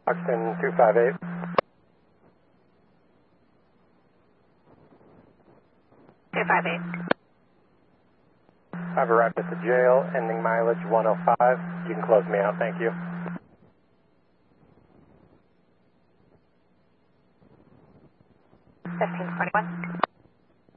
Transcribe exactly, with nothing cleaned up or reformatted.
Austin two five eight. two five eight. I've arrived at the jail, ending mileage one oh five. You can close me out, thank you. fifteen forty-one.